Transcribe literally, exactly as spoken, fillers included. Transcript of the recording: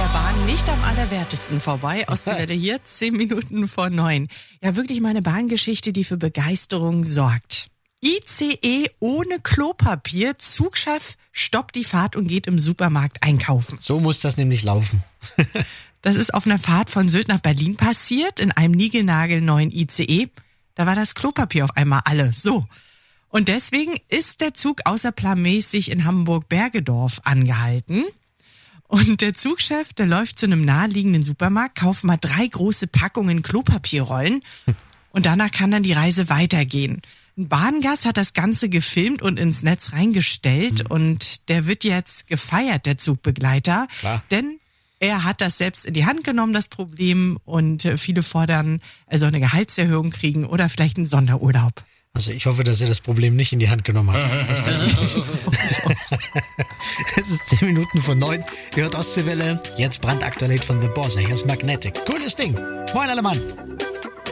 Bahn nicht am allerwertesten vorbei. Ostseewelle hier, zehn Minuten vor neun. Ja, wirklich mal eine Bahngeschichte, die für Begeisterung sorgt. I C E ohne Klopapier. Zugchef stoppt die Fahrt und geht im Supermarkt einkaufen. So muss das nämlich laufen. Das ist auf einer Fahrt von Sylt nach Berlin passiert, in einem niegelnagelneuen I C E. Da war das Klopapier auf einmal alle. So. Und deswegen ist der Zug außerplanmäßig in Hamburg-Bergedorf angehalten. Und der Zugchef, der läuft zu einem naheliegenden Supermarkt, kauft mal drei große Packungen Klopapierrollen und danach kann dann die Reise weitergehen. Ein Bahngast hat das Ganze gefilmt und ins Netz reingestellt mhm. und der wird jetzt gefeiert, der Zugbegleiter, Klar. denn er hat das selbst in die Hand genommen, das Problem, und viele fordern, er soll eine Gehaltserhöhung kriegen oder vielleicht einen Sonderurlaub. Also ich hoffe, dass er das Problem nicht in die Hand genommen hat. Das war es ist zehn Minuten vor neun. Ihr hört Ostseewelle. Jetzt brandaktuell von The Boss. Hier ist Magnetic. Cooles Ding. Moin alle Mann.